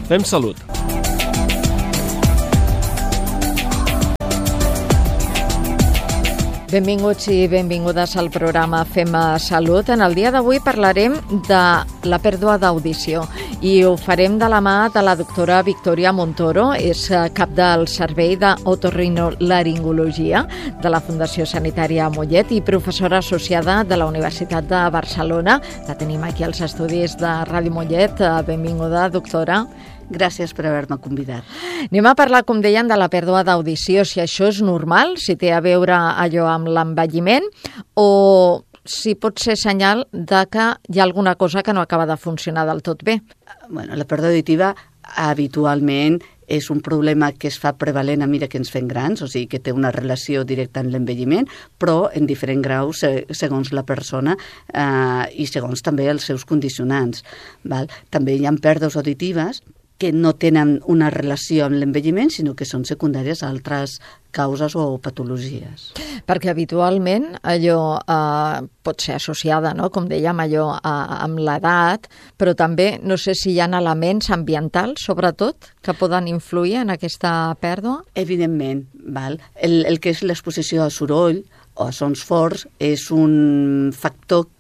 Fem salut. Benvinguts i benvingudes al programa Fem Salut. En el dia d'avui parlarem de la pèrdua d'audició i ho farem de la mà de la doctora Victòria Montoro, és cap del Servei d'Otorrinolaringologia de la Fundació Sanitària Mollet i professora associada de la Universitat de Barcelona. La tenim aquí als estudis de Ràdio Mollet. Benvinguda, doctora. Gràcies per haver-me convidat. Anem a parlar, com deien, de la pèrdua d'audició, si això és normal, si té a veure allò amb l'envelliment o si pot ser senyal de que hi ha alguna cosa que no acaba de funcionar del tot bé. Bueno, la pèrdua auditiva habitualment és un problema que es fa prevalent a mesura que ens fem grans, o sigui que té una relació directa amb l'envelliment, però en diferent grau segons la persona i segons també els seus condicionants. Val? També hi ha pèrdues auditives que no tenen una relació amb l'envelliment, sinó que són secundàries a altres causes o patologies. Perquè habitualment allò pot ser associada, no? Com dèiem, allò amb l'edat, però també no sé si hi ha elements ambientals, sobretot, que poden influir en aquesta pèrdua? Evidentment, val? El que és l'exposició a soroll o a sons forts és un factor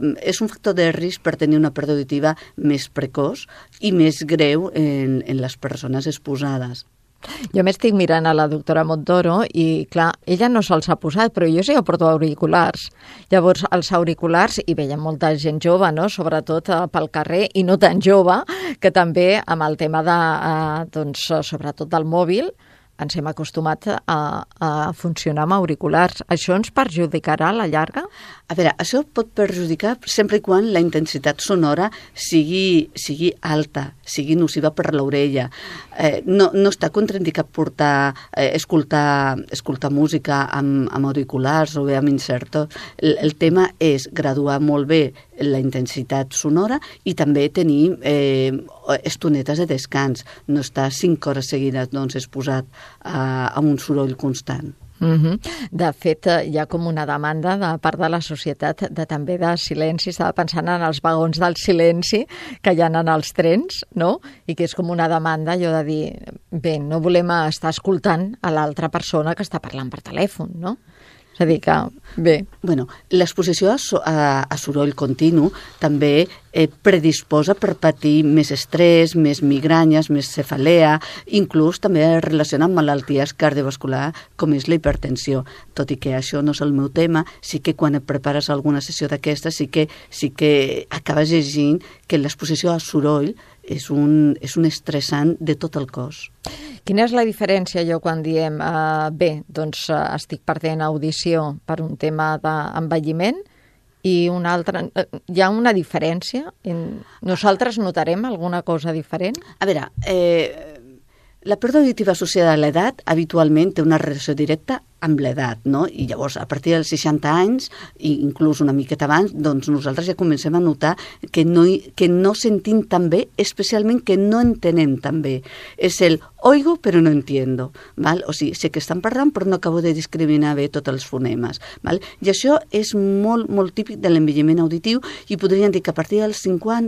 de risc per tenir una pèrdua auditiva més precoç i més greu en les persones exposades. Jo m'estic mirant a la doctora Montoro i, clar, ella no se'ls ha posat, però jo sí que porto auriculars. Llavors, els auriculars, i veiem molta gent jove, no?, sobretot pel carrer, i no tan jove, que també amb el tema sobretot del mòbil, ens hem acostumat a funcionar amb auriculars. Això ens perjudicarà a la llarga? A veure, això pot perjudicar sempre i quan la intensitat sonora sigui alta, sigui nociva per l'orella. No està contraindicat escoltar música amb auriculars o bé amb inserto. El tema és graduar molt bé la intensitat sonora i també tenir estonetes de descans. No estar 5 hores seguides exposat a un soroll constant. De fet, hi ha com una demanda de part de la societat també de silenci. Estava pensant en els vagons del silenci que hi ha en els trens, no? I que és com una demanda allò de dir, bé, no volem estar escoltant a l'altra persona que està parlant per telèfon, no? És a dir que, bé... Bueno, l'exposició a soroll continu també predisposa per patir més estrès, més migranyes, més cefalea, inclús també es relaciona amb malalties cardiovasculars com és la hipertensió. Tot i que això no és el meu tema, sí que quan et prepares alguna sessió d'aquesta sí que acabes llegint que l'exposició a soroll és un estressant de tot el cos. Quina és la diferència, quan diem estic perdent audició per un tema d'envelliment i una altra... Hi ha una diferència? Nosaltres notarem alguna cosa diferent? A veure, la pèrdua auditiva associada a l'edat habitualment té una relació directa amb l'edat, no? I llavors, a partir dels 60 anys, i inclús una miqueta abans, doncs nosaltres ja comencem a notar que no sentim tan bé, especialment que no entenem tan bé. És el oigo però no entiendo, val? O sigui, sé que estan parlant però no acabo de discriminar bé tots els fonemes, val? I això és molt, molt típic de l'envelliment auditiu i podríem dir que a partir dels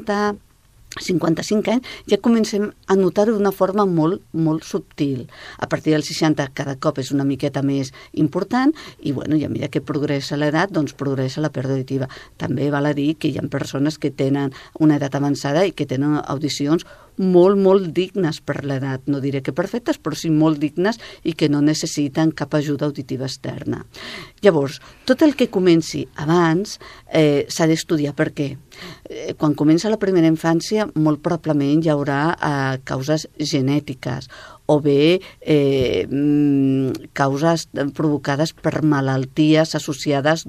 55 anys ja comencem a notar-ho d'una forma molt, molt subtil. A partir dels 60 cada cop és una miqueta més important i, bueno, i a mesura que progressa l'edat, doncs progressa la pèrdua auditiva. També val a dir que hi ha persones que tenen una edat avançada i que tenen audicions molt, molt dignes per l'edat. No diré que perfectes, però sí molt dignes i que no necessiten cap ajuda auditiva externa. Llavors, tot el que comenci abans s'ha d'estudiar per què. Quan comença la primera infància, molt probablement hi haurà causes genètiques o bé causes provocades per malalties associades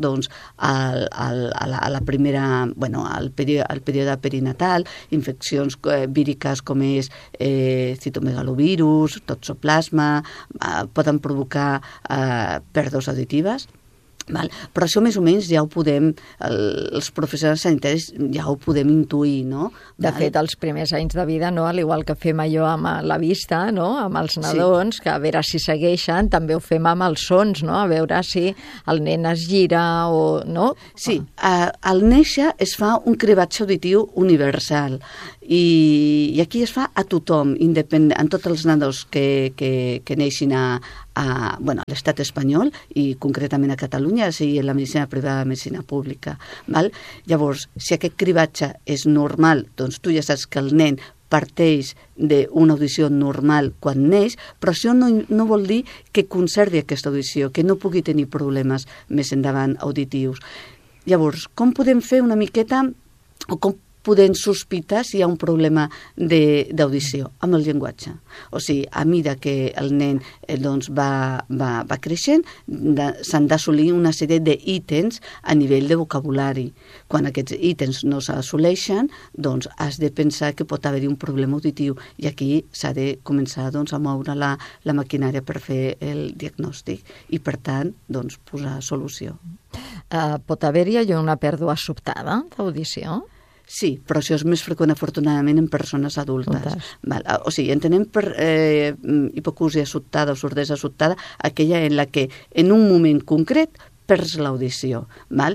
a la primera, al període perinatal, infeccions víriques com és citomegalovirus, toxoplasma, poden provocar pèrdues auditives. Val? Però això més o menys ja ho podem, els professionals sanitaris ja ho podem intuir, no? De fet, els primers anys de vida, no? Al igual que fem allò amb la vista, no? Amb els nadons, que a veure si segueixen, també ho fem amb els sons, no? A veure si el nen es gira o no. Sí, al néixer es fa un cribatge auditiu universal I aquí es fa a tothom, en tots els nadons que neixin a l'estat espanyol i concretament a Catalunya, sigui en la medicina privada o la medicina pública. Val? Llavors, si aquest cribatge és normal, doncs tu ja saps que el nen parteix d'una audició normal quan neix, però això no vol dir que conservi aquesta audició, que no pugui tenir problemes més endavant auditius. Llavors, com podem fer una miqueta, o com podem sospitar si hi ha un problema d'audició amb el llenguatge? O sigui, a mesura que el nen va creixent, s'han d'assolir una sèrie d'ítems a nivell de vocabulari. Quan aquests ítems no s'assoleixen, doncs has de pensar que pot haver-hi un problema auditiu i aquí s'ha de començar a moure la maquinària per fer el diagnòstic i, per tant, posar solució. Pot haver-hi una pèrdua sobtada d'audició? Sí, però això és més freqüent, afortunadament, en persones adultes. O sigui, entenem per hipacúsia sobtada o sordesa sobtada aquella en la que en un moment concret perds l'audició.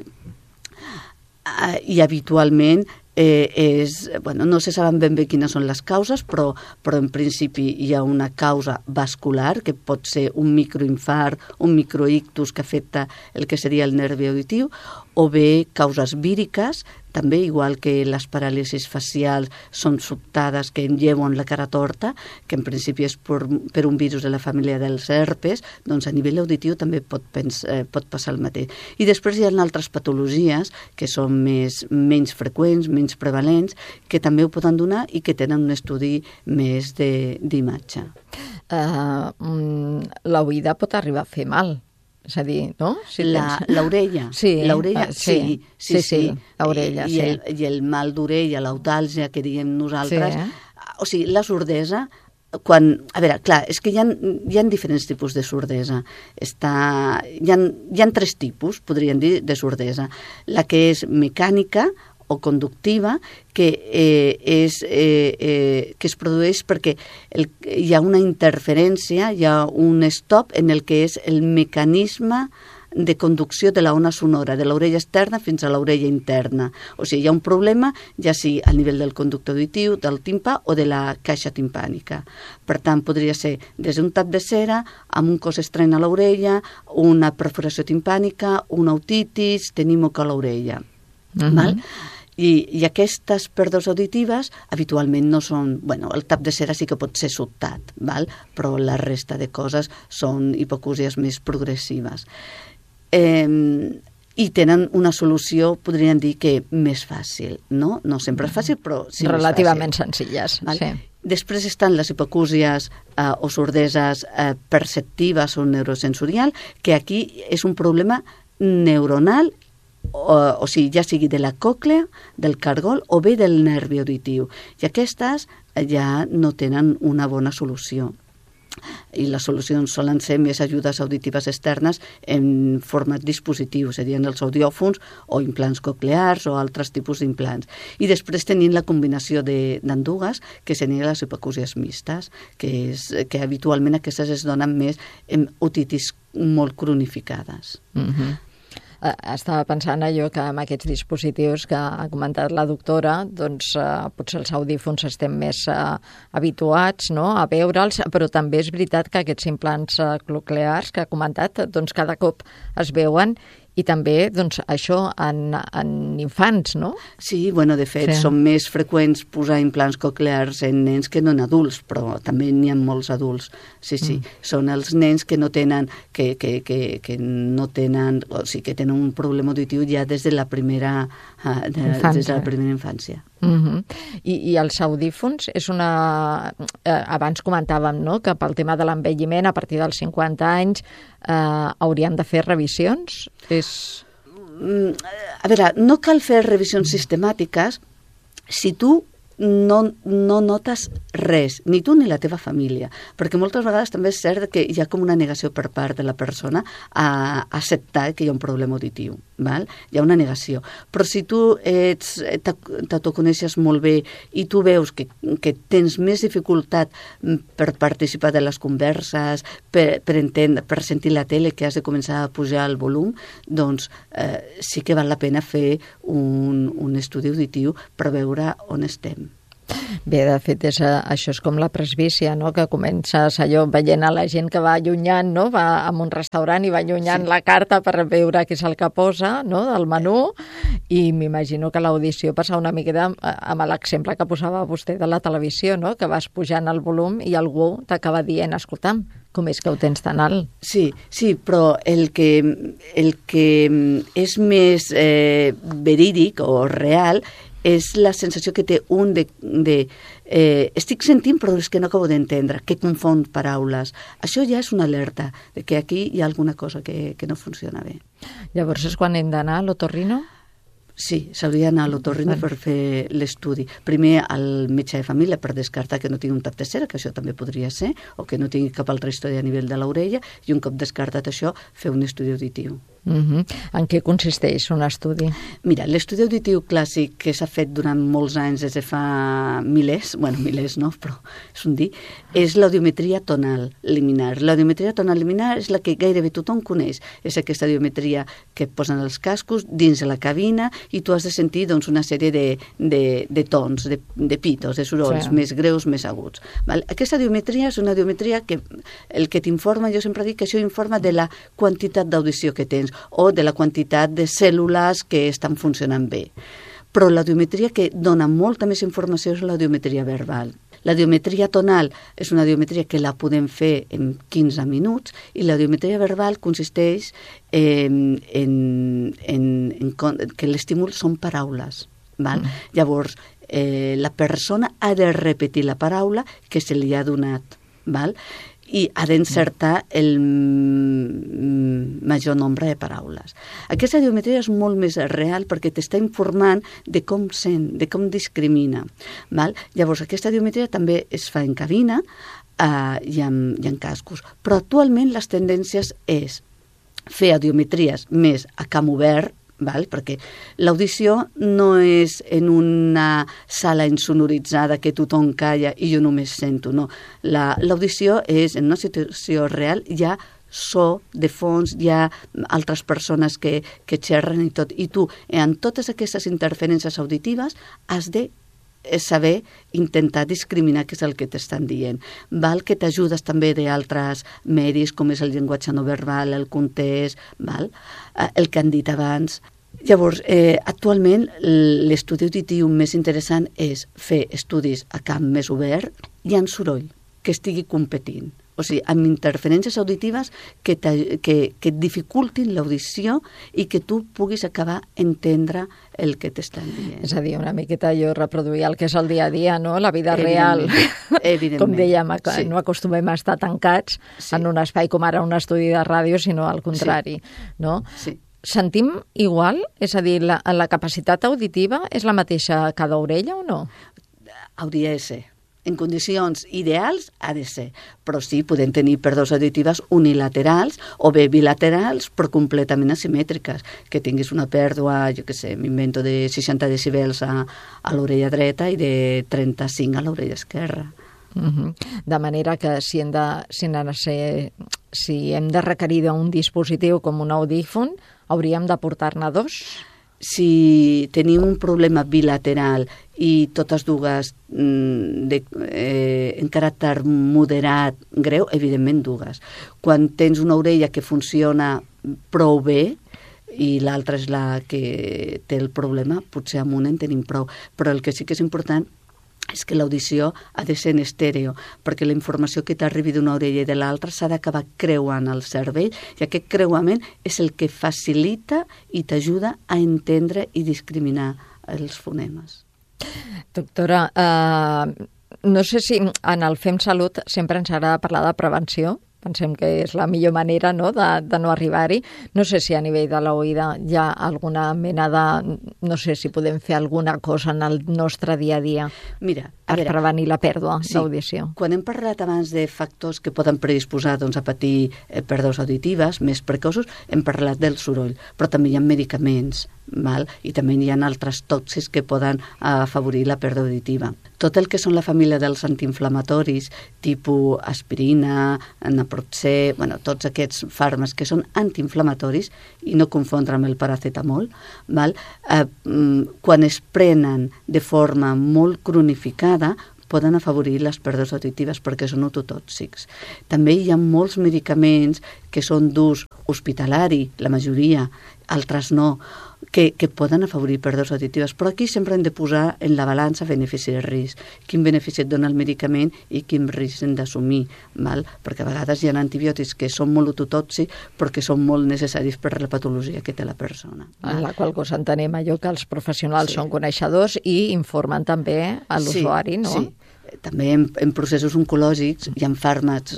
I habitualment no se saben ben bé quines són les causes, però en principi hi ha una causa vascular, que pot ser un microinfart, un microictus que afecta el que seria el nervi auditiu, o bé causes víriques, també igual que les paràlisis facials són sobtades que enlleuen la cara torta, que en principi és per un virus de la família dels herpes, doncs a nivell auditiu també pot passar el mateix. I després hi ha altres patologies que són menys freqüents, menys prevalents, que també ho poden donar i que tenen un estudi més d'imatge. L'oïda pot arribar a fer mal. És a dir, no? L'orella. Sí, l'orella, sí. L'orella, sí. I el mal d'orella, l'autàlgia, que diem nosaltres. O sigui, la sordesa, a veure, clar, és que hi ha diferents tipus de sordesa. Hi ha 3 tipus, podríem dir, de sordesa. La que és mecànica o conductiva, que es produeix perquè hi ha una interferència, hi ha un stop en el que és el mecanisme de conducció de la ona sonora, de l'orella externa fins a l'orella interna. O sigui, hi ha un problema, ja sigui a nivell del conducte auditiu, del timpà o de la caixa timpànica. Per tant, podria ser des d'un tap de cera, amb un cos estrany a l'orella, una perforació timpànica, una otitis, tenir moc a l'orella. Val? I aquestes pèrdues auditives habitualment no són... el tap de cera sí que pot ser sobtat, però la resta de coses són hipacúsies més progressives. I tenen una solució, podríem dir que més fàcil, no? No sempre és fàcil, però sí més fàcil. Relativament senzilles, sí. Després estan les hipacúsies o sordeses perceptives o neurosensorial, que aquí és un problema neuronal, o sigui, ja sigui de la còclea, del cargol o bé del nervi auditiu. I aquestes ja no tenen una bona solució. I les solucions solen ser més ajudes auditives externes en format dispositiu, serien els audiòfons o implants coclears o altres tipus d'implants. I després tenim la combinació d'andugues, que serien les hipacúsies mixtes, que habitualment aquestes es donen més en otitis molt cronificades. Estava pensant allò que amb aquests dispositius que ha comentat la doctora, doncs potser els audífons estem més habituats, no?, a veure'ls, però també és veritat que aquests implants coclears que ha comentat, doncs cada cop es veuen i també, doncs, això en infants, no? Sí, de fet, són més freqüents posar implants coclears en nens que no en adults, però també n'hi ha molts adults. Sí. Són els nens que no tenen, que no tenen, o sigui, que tenen un problema auditiu ja des de la primera infància. I els audífons és una... Abans comentàvem, no?, que pel tema de l'envelliment, a partir dels 50 anys, hauríem de fer revisions? A veure, no cal fer revisions sistemàtiques si tu no notes res, ni tu ni la teva família, perquè moltes vegades també és cert que hi ha com una negació per part de la persona a acceptar que hi ha un problema auditiu, hi ha una negació. Però si tu t'autoconeixes molt bé i tu veus que tens més dificultat per participar de les converses, per entendre, per sentir la tele, que has de començar a pujar el volum, doncs sí que val la pena fer un estudi auditiu per veure on estem. Bé, de fet, això és com la presbícia, no? Que comences allò veient a la gent que va allunyant, no? Va a un restaurant i va allunyant la carta per veure què és el que posa, no? Del menú, i m'imagino que l'audició passa una miqueta amb l'exemple que posava vostè de la televisió, no? Que vas pujant el volum i algú t'acaba dient, escolta'm, com és que ho tens tan alt? Sí, però el que és més verídic o real és la sensació que té un estic sentint però és que no acabo d'entendre, que confon paraules. Això ja és una alerta de que aquí hi ha alguna cosa que no funciona bé. Llavors és quan hem d'anar a l'otorrino? Sí, s'hauria d'anar a l'otorrino per fer l'estudi. Primer al metge de família per descartar que no tingui un tap de cera, que això també podria ser, o que no tingui cap altra història a nivell de l'orella, i un cop descartat això, fer un estudi auditiu. En què consisteix un estudi? Mira, l'estudi auditiu clàssic que s'ha fet durant molts anys, des de fa milers no, però és un dir, és l'audiometria tonal liminar. L'audiometria tonal liminar és la que gairebé tothom coneix. És aquesta audiometria que et posen els cascos dins de la cabina i tu has de sentir doncs, una sèrie de tons, de pitos, de sorolls, més greus, més aguts. Val? Aquesta audiometria és una audiometria que el que t'informa, jo sempre dic que això informa de la quantitat d'audició que tens o de la quantitat de cèl·lules que estan funcionant bé. Però l'audiometria que dona molta més informació és l'audiometria verbal. L'audiometria tonal és una audiometria que la podem fer en 15 minuts i l'audiometria verbal consisteix en que l'estímul són paraules. Val? Llavors, la persona ha de repetir la paraula que se li ha donat. Val? I ha d'encertar el major nombre de paraules. Aquesta audiometria és molt més real perquè t'està informant de com sent, de com discrimina. Val? Llavors, aquesta audiometria també es fa en cabina i en cascos. Però actualment les tendències és fer audiometries més a camp obert, val? Perquè l'audició no és en una sala insonoritzada que tothom calla i jo només sento, no. L'audició és en una situació real, hi ha so de fons, hi ha altres persones que xerren i tot, i tu en totes aquestes interferències auditives has de saber intentar discriminar què és el que t'estan dient. Val que t'ajudes també d'altres medis com és el llenguatge no verbal, el context, val? El que han dit abans. Llavors, actualment l'estudi auditiu més interessant és fer estudis a camp més obert i en soroll, que estigui competint. O sigui, amb interferències auditives que et dificultin l'audició i que tu puguis acabar entendre el que t'estan dient. És a dir, una miqueta jo reproduir el que és el dia a dia, no? La vida real. Evidentment. Com dèiem, no acostumem a estar tancats en un espai com ara un estudi de ràdio, sinó al contrari, no? Sí. Sentim igual? És a dir, la capacitat auditiva és la mateixa a cada orella o no? Hauria de ser. En condicions ideals ha de ser, però sí, podem tenir pèrdues auditives unilaterals o bé bilaterals, però completament asimètriques, que tinguis una pèrdua, jo què sé, m'invento de 60 decibels a l'orella dreta i de 35 a l'orella esquerra. De manera que si hem de requerir d'un dispositiu com un audífon, hauríem de portar-ne dos? Si tenim un problema bilateral i totes dues en caràcter moderat, greu, evidentment dues. Quan tens una orella que funciona prou bé i l'altra és la que té el problema, potser amb una en tenim prou. Però el que sí que és important és que l'audició ha de ser en estèreo, perquè la informació que t'arribi d'una orella i de l'altra s'ha d'acabar creuant al cervell, i aquest creuament és el que facilita i t'ajuda a entendre i discriminar els fonemes. Doctora, no sé si en el Fem Salut sempre ens agrada parlar de prevenció. Pensem que és la millor manera, no?, de no arribar-hi. No sé si a nivell de l'oïda hi ha alguna mena de... No sé si podem fer alguna cosa en el nostre dia a dia. Mira, per prevenir la pèrdua d'audició. Quan hem parlat abans de factors que poden predisposar a patir pèrdues auditives més precoços, hem parlat del soroll, però també hi ha medicaments, I també hi ha altres tòxics que poden afavorir la pèrdua auditiva. Tot el que són la família dels antiinflamatoris, tipus aspirina, naproxè, tots aquests fàrmacs que són antiinflamatoris, i no confondre amb el paracetamol, quan es prenen de forma molt cronificada, poden afavorir les pèrdues auditives perquè són ototòxics. També hi ha molts medicaments que són d'ús hospitalari, la majoria, altres no, que poden afavorir pèrdues auditives, però aquí sempre hem de posar en la balança benefici i risc. Quin benefici et dona el medicament i quin risc hem d'assumir, perquè a vegades hi ha antibiòtics que són molt ototòxics perquè són molt necessaris per la patologia que té la persona. En la qual cosa entenem allò que els professionals són coneixedors i informen també a l'usuari, no? Sí. També en processos oncològics hi ha fàrmacs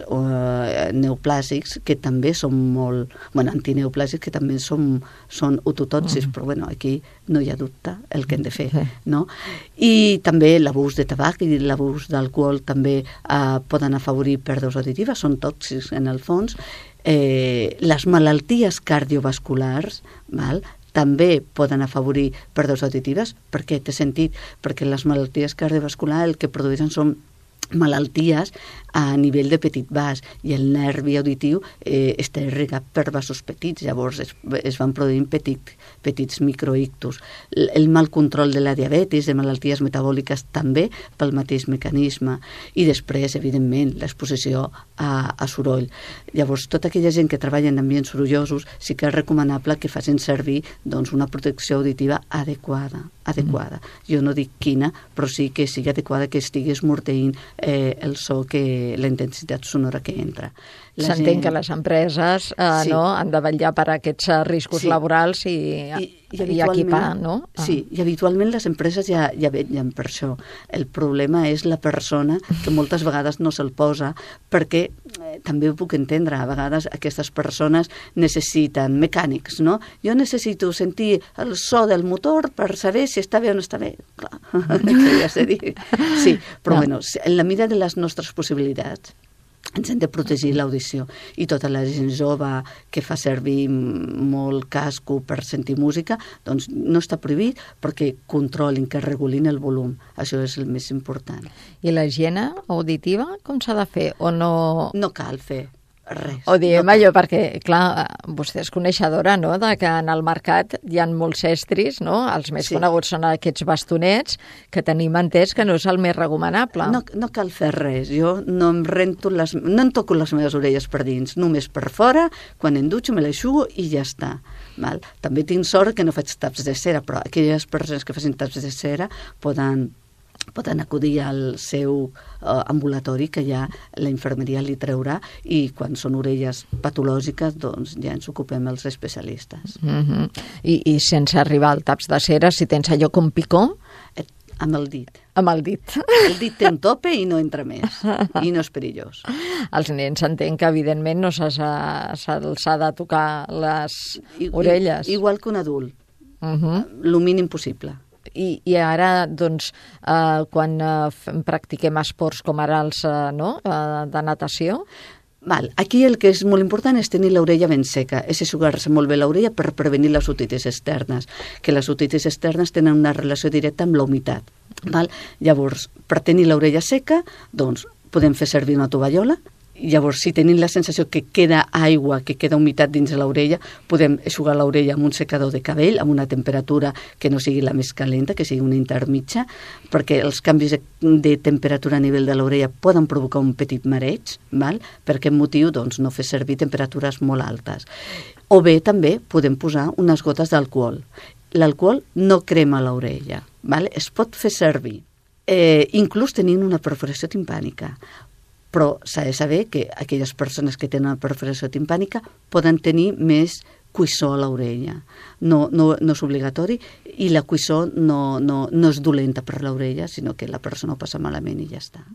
neoplàsics que també són molt... antineoplàsics que també són ototòxics, però aquí no hi ha dubte el que hem de fer, no? I també l'abús de tabac i l'abús d'alcohol també poden afavorir pèrdues auditives, són tòxics en el fons. Les malalties cardiovasculars, també poden afavorir pèrdues auditives. Per què? Té sentit, perquè les malalties cardiovasculars el que produeixen són malalties a nivell de petit vas i el nervi auditiu està irrigat per vasos petits, llavors es van produint petits microictus. El mal control de la diabetis, de malalties metabòliques també pel mateix mecanisme, i després, evidentment, l'exposició a soroll. Llavors, tota aquella gent que treballa en ambients sorollosos sí que és recomanable que facin servir una protecció auditiva adequada. Jo no dic quina, però sí que sigui adequada, que estigui esmorteint el so, la intensitat sonora que entra. S'entén que les empreses han de vetllar per aquests riscos laborals i equipar, no? Sí, i habitualment les empreses ja vetllen per això. El problema és la persona, que moltes vegades no se'l posa, perquè també ho puc entendre, a vegades aquestes persones necessiten mecànics, no? Jo necessito sentir el so del motor per saber si està bé o no està bé. Clar, què has de dir? Sí, però en la mida de les nostres possibilitats ens hem de protegir l'audició, i tota la gent jove que fa servir molt casco per sentir música, doncs no està prohibit, perquè controlin, que regulin el volum. Això és el més important. I la higiene auditiva com s'ha de fer o no? No cal fer res. Ho diem allò perquè, clar, vostè és coneixedora, no?, de que en el mercat hi ha molts estris, no? Els més coneguts són aquests bastonets, que tenim entès que no és el més recomanable. No cal fer res. Jo no em toco les meves orelles per dins, només per fora, quan em dutxo me l'eixugo i ja està. També tinc sort que no faig taps de cera, però aquelles persones que facin taps de cera poden acudir al seu ambulatori, que ja la infermeria li treurà, i quan són orelles patològiques doncs ja ens ocupem els especialistes. I sense arribar al taps de cera, si tens allò com picó? Amb el dit. Amb el dit. El dit té un tope i no entra més, i no és perillós. Els nens entenc que evidentment no se'ls ha de tocar les orelles. Igual que un adult, lo mínim possible. I ara, doncs, quan practiquem esports com ara els de natació... Aquí el que és molt important és tenir l'orella ben seca, és eixugar-se molt bé l'orella per prevenir les otitis externes, que les otitis externes tenen una relació directa amb la humitat. Llavors, per tenir l'orella seca, doncs, podem fer servir una tovallola. Llavors, si tenim la sensació que queda aigua, que queda humitat dins de l'orella, podem eixugar l'orella amb un secador de cabell, amb una temperatura que no sigui la més calenta, que sigui una intermitja, perquè els canvis de temperatura a nivell de l'orella poden provocar un petit mareig. Per aquest motiu, doncs, no fer servir temperatures molt altes. O bé, també, podem posar unes gotes d'alcohol. L'alcohol no crema l'orella, es pot fer servir, inclús tenint una perforació timpànica. Però s'ha de saber que aquelles persones que tenen una perforació timpànica poden tenir més cuissó a l'orella. No és obligatori, i la cuissó no és dolenta per l'orella, sinó que la persona ho passa malament i ja està.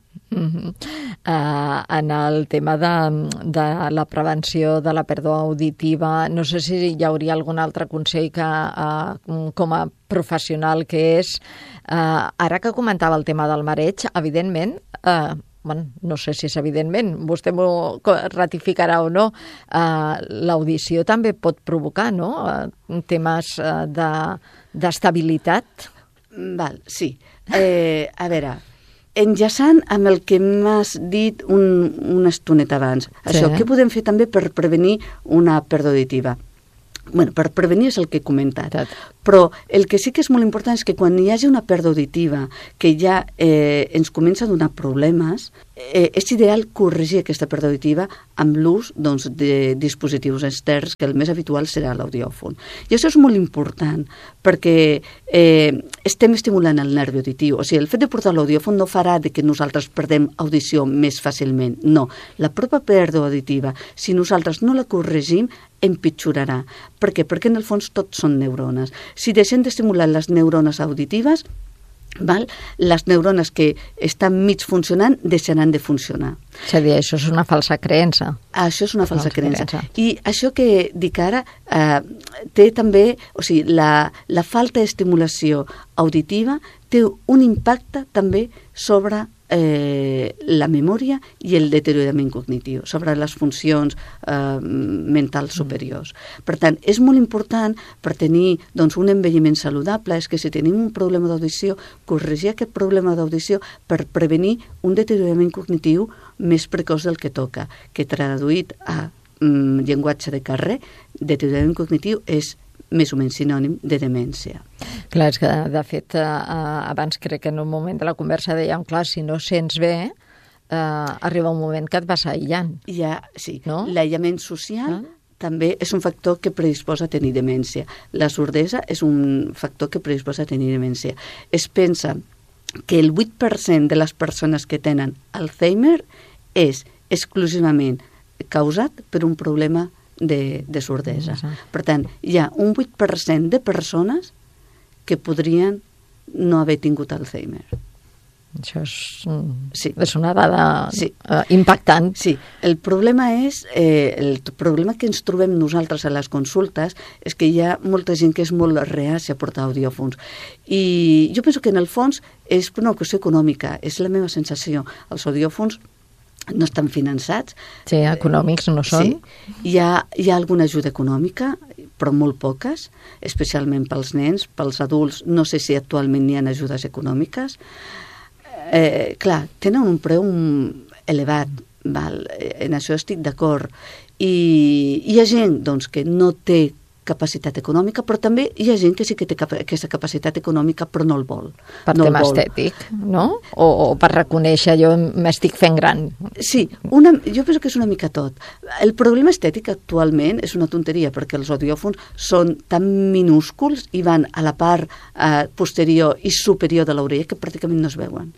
En el tema de la prevenció de la pèrdua auditiva, no sé si hi hauria algun altre consell que, com a professional que és, ara que comentava el tema del mareig, evidentment, bueno, no sé si és evidentment, vostè m'ho ratificarà o no, l'audició també pot provocar, no?, temes d'estabilitat. Val, sí. A veure, enllaçant amb el que m'has dit una estoneta abans, això, què podem fer també per prevenir una pèrdua auditiva? Bueno, per prevenir és el que he comentat, però el que sí que és molt important és que quan hi hagi una pèrdua auditiva que ja ens comença a donar problemes, és ideal corregir aquesta pèrdua auditiva amb l'ús de dispositius externs, que el més habitual serà l'audiòfon. I això és molt important perquè estem estimulant el nervi auditiu. O sigui, el fet de portar l'audiòfon no farà que nosaltres perdem audició més fàcilment. No, la pròpia pèrdua auditiva, si nosaltres no la corregim, empitjorarà. Per què? Perquè en el fons tots són neurones. Si deixem d'estimular les neurones auditives, les neurones que estan mig funcionant deixaran de funcionar. És a dir, això és una falsa creença. Això és una falsa creença. I això que dic ara té també, o sigui, la falta d'estimulació auditiva té un impacte també sobre la memòria i el deteriorament cognitiu, sobre les funcions mentals superiors. Per tant, és molt important per tenir un envelliment saludable, és que si tenim un problema d'audició, corregir aquest problema d'audició per prevenir un deteriorament cognitiu més precoç del que toca, que traduït a llenguatge de carrer, deteriorament cognitiu és més o menys sinònim de demència. Clar, és que de fet abans crec que en un moment de la conversa dèiem, clar, si no sents bé, arriba un moment que et vas aïllant. Sí, l'aïllament social també és un factor que predisposa a tenir demència. La sordesa és un factor que predisposa a tenir demència. Es pensa que el 8% de les persones que tenen Alzheimer és exclusivament causat per un problema de sordesa. Per tant, hi ha un 8% de persones que podrien no haver tingut Alzheimer. Això és una dada impactant. Sí, el problema que ens trobem nosaltres a les consultes és que hi ha molta gent que és molt reàcia a portar audiòfons. I jo penso que en el fons és per una qüestió econòmica, és la meva sensació. Els audiòfons no estan finançats. Sí, econòmics no són. Sí. Hi ha alguna ajuda econòmica, però molt poques, especialment pels nens, pels adults. No sé si actualment hi ha ajudes econòmiques. Clar, tenen un preu elevat, en això estic d'acord. I hi ha gent que no té capacitat econòmica, però també hi ha gent que sí que té aquesta capacitat econòmica però no el vol. Per tema estètic, no? O per reconèixer jo m'estic fent gran. Sí, jo penso que és una mica tot. El problema estètic actualment és una tonteria perquè els audiòfons són tan minúsculs i van a la part posterior i superior de l'orella que pràcticament no es veuen.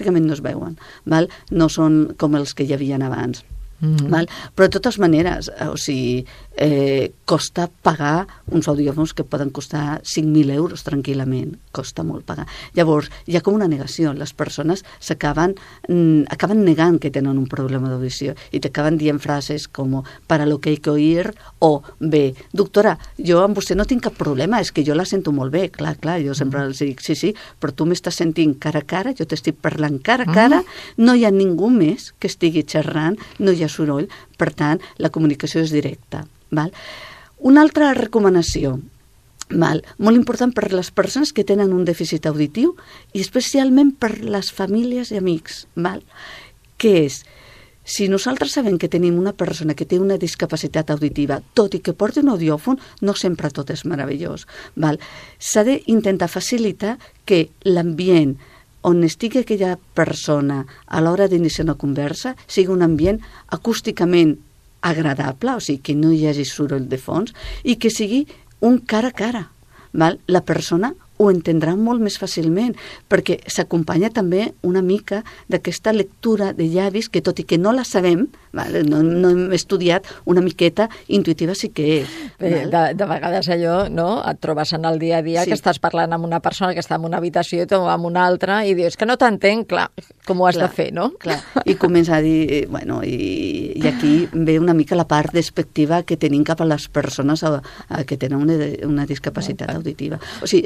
No són com els que hi havia abans. Però de totes maneres, costa pagar uns audiòfons que poden costar 5.000 euros tranquil·lament, costa molt pagar. Llavors, hi ha com una negació, les persones acaben negant que tenen un problema d'audició i t'acaben dient frases com para lo que hay que oír o bé, doctora, jo amb vostè no tinc cap problema, és que jo la sento molt bé, clar, jo sempre els dic, sí, però tu m'estàs sentint cara a cara, jo t'estic parlant cara a cara, no hi ha ningú més que estigui xerrant, no hi ha soroll, per tant, la comunicació és directa. Una altra recomanació, molt important per les persones que tenen un dèficit auditiu i especialment per les famílies i amics, que és, si nosaltres sabem que tenim una persona que té una discapacitat auditiva, tot i que porti un audiòfon, no sempre tot és meravellós. S'ha d'intentar facilitar que l'ambient on estigui aquella persona a l'hora d'iniciar una conversa sigui un ambient acústicament agradable, o sigui, que no hi hagi soroll de fons i que sigui un cara a cara. La persona ho entendrà molt més fàcilment, perquè s'acompanya també una mica d'aquesta lectura de llavis que, tot i que no la sabem, no hem estudiat, una miqueta intuïtiva sí que és. De vegades allò, no? Et trobes en el dia a dia que estàs parlant amb una persona que està en una habitació i amb una altra i dius que no t'entenc, clar, com ho has de fer, no? Clar, i comença a dir, i aquí ve una mica la part despectiva que tenim cap a les persones que tenen una discapacitat auditiva. O sigui, és molt important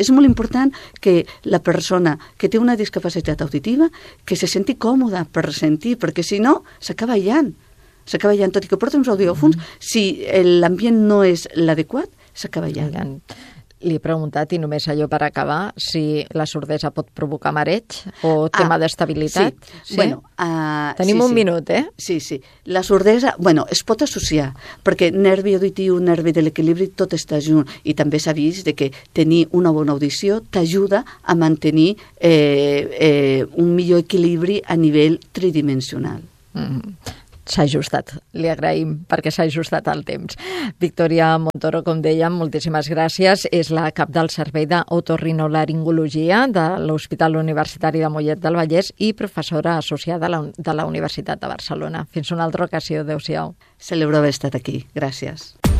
important que la persona que té una discapacitat auditiva que se senti còmoda per sentir, perquè si no s'acaba aïllant. S'acaba aïllant, tot i que porta uns audiòfons, si l'ambient no és l'adequat, s'acaba aïllant. Li he preguntat, i només allò per acabar, si la sordesa pot provocar mareig o tema d'estabilitat. Sí. Bueno, tenim un minut, eh? Sí. La sordesa, es pot associar, perquè nervi auditiu, nervi de l'equilibri, tot està junt. I també s'ha vist que tenir una bona audició t'ajuda a mantenir un millor equilibri a nivell tridimensional. S'ha ajustat. Li agraïm perquè s'ha ajustat al temps. Victòria Montoro, com dèiem, moltíssimes gràcies. És la cap del Servei d'Otorrinolaringologia de l'Hospital Universitari de Mollet del Vallès i professora associada de la Universitat de Barcelona. Fins una altra ocasió. Adéu-siau. Celebro haver estat aquí. Gràcies.